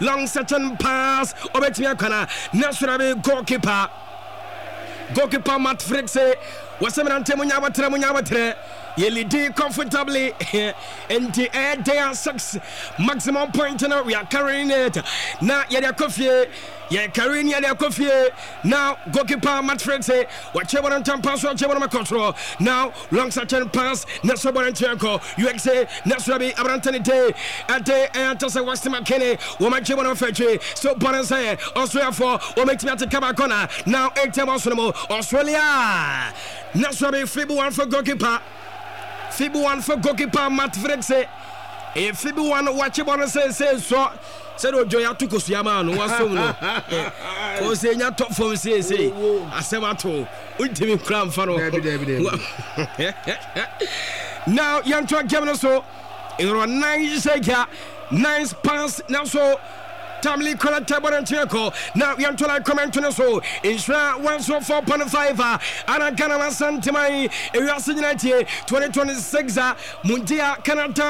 long certain pass Obetimia Kana Nasurabe goalkeeper Matt Frixe was a man Temunya Ye lead comfortably and the air day 6 maximum point now we are carrying it now Yadia Coffee carrying Yadia Coffee now goalkeeper Matt Frixe whatever on time pass whatever on control now long certain pass Nasoba and Tianko UXA Nasrabi Abrantani Day at the Antasa West McKinney woman Jimon of Fetchy so Bonasa Australia for or makes me at the Kabakona now 8 times Australia Nasrabi Fibu one for goalkeeper Fibu one for goalkeeper Matt Frixe. If Fibu one watch it on say so said Ojoya to Kosiyama no was so no. Kosenya top form say Asemato ultimate crown fano. Now Yantua Gemino so in 9 second 9 pass now so Tamili Kola Tabor and Tiako. Now we are to like comment on so Insra 104.5 Anagana Santimai, Area 2026 Mundia Canada.